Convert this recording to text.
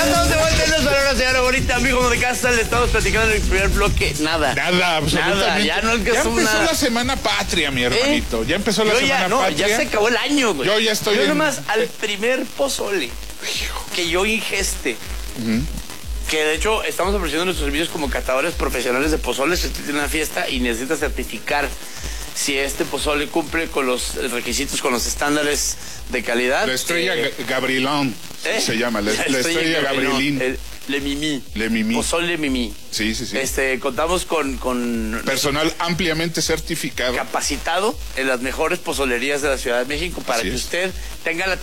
estamos de vuelta en Los Valores, señora bonita, amigo de casa. Le estamos platicando en el primer bloque. Nada, Absolutamente. ya no empezó la semana patria, mi hermanito. Ya empezó la semana patria. Ya se acabó el año, güey. Yo ya estoy nomás al primer pozole que yo ingeste. Que de hecho estamos ofreciendo nuestros servicios como catadores profesionales de pozoles. Si usted tiene una fiesta y necesita certificar si este pozole cumple con los requisitos, con los estándares de calidad. La estrella Gabrielón se llama, la estrella Gabrielín. Le Mimi. Pozole Mimi. Sí. Contamos con personal ampliamente certificado, capacitado en las mejores pozolerías de la Ciudad de México para que usted tenga la